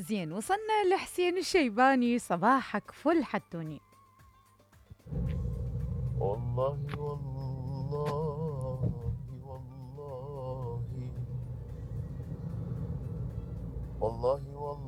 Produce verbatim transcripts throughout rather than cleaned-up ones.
زين، وصلنا لحسين الشيباني. صباحك فل حتوني. والله والله والله والله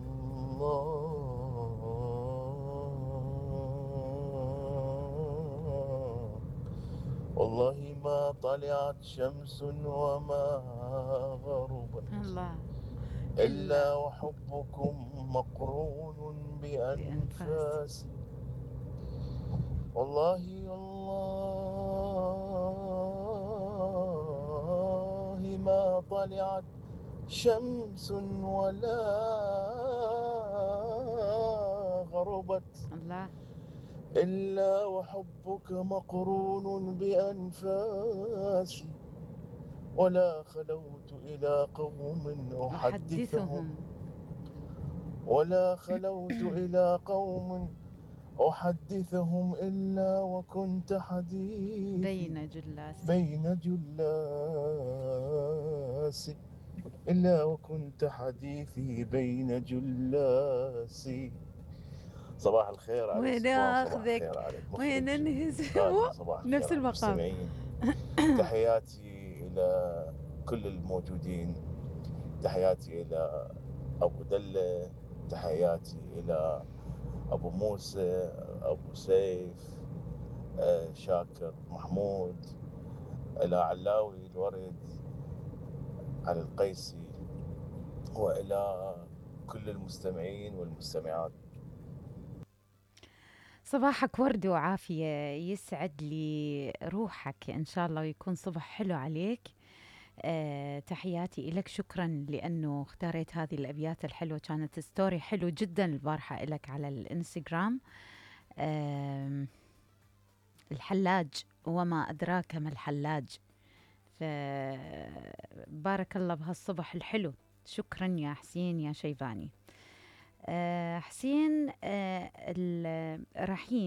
والله والله ما طلعت شمس وما غربت الله. إلا إلا وحبكم مقرون بأنفاس. بأنفاسي. والله والله ما طلعت شمس ولا غربت الله. إلا وحبك مقرون بأنفاسي. ولا خلوت إلى قوم أحدثهم أحدثهم. ولا خلوت إلى قوم أحدثهم إلا وكنت حديثي بين جلاسي. بين جلاسي. إلا وكنت حديثي بين جلاسي. صباح الخير على وين صفوان، صباح اخذك، الخير على وين المخرج انهز. غادي، صباح نفس الخير على المقام. المستمعين. تحياتي إلى كل الموجودين، تحياتي إلى أبو دلة، تحياتي إلى أبو موسى، أبو سيف، آه، شاكر محمود، إلى علاوي الورد، على القيسي، وإلى كل المستمعين والمستمعات. صباحك ورد وعافية، يسعد لي روحك إن شاء الله، ويكون صبح حلو عليك. أه تحياتي إلك، شكرا لأنه اختاريت هذه الأبيات الحلوة. كانت ستوري حلو جدا البارحة إلك على الإنستغرام. أه الحلاج، وما أدراك ما الحلاج. فبارك الله بهالصبح الحلو. شكرا يا حسين يا شيباني. أه حسين أه الرحيم